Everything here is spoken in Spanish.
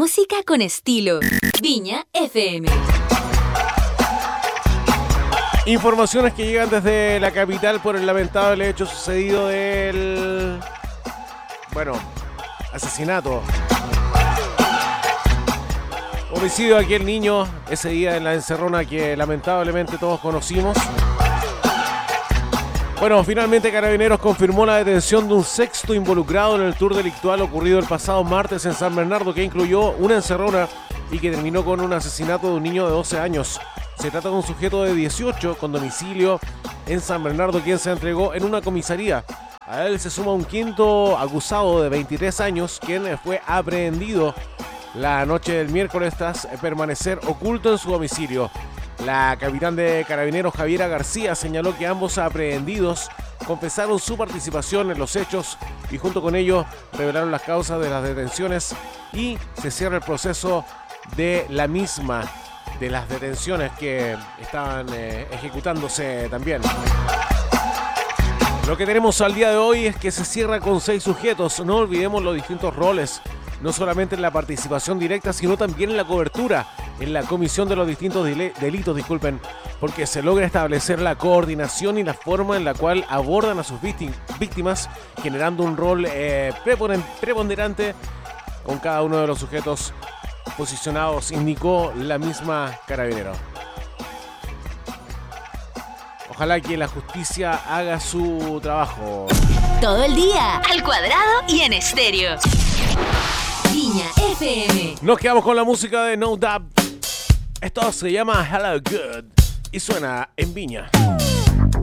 música con estilo. Viña FM. Informaciones que llegan desde la capital por el lamentable hecho sucedido del... asesinato. Homicidio de aquel niño ese día en la encerrona que lamentablemente todos conocimos. Finalmente Carabineros confirmó la detención de un sexto involucrado en el tour delictual ocurrido el pasado martes en San Bernardo, que incluyó una encerrona y que terminó con un asesinato de un niño de 12 años. Se trata de un sujeto de 18 con domicilio en San Bernardo, quien se entregó en una comisaría. A él se suma un quinto acusado de 23 años, quien fue aprehendido la noche del miércoles tras permanecer oculto en su domicilio. La capitán de Carabineros, Javiera García, señaló que ambos aprehendidos confesaron su participación en los hechos y junto con ello revelaron las causas de las detenciones y se cierra el proceso de la misma, de las detenciones que estaban ejecutándose también. Lo que tenemos al día de hoy es que se cierra con 6 sujetos. No olvidemos los distintos roles, no solamente en la participación directa, sino también en la cobertura, en la comisión de los distintos delitos, porque se logra establecer la coordinación y la forma en la cual abordan a sus víctimas, generando un rol preponderante con cada uno de los sujetos posicionados, indicó la misma Carabinero. Ojalá que la justicia haga su trabajo. Todo el día, al cuadrado y en estéreo. Viña FM. Nos quedamos con la música de No Doubt. Esto se llama Hello Good y suena en Viña.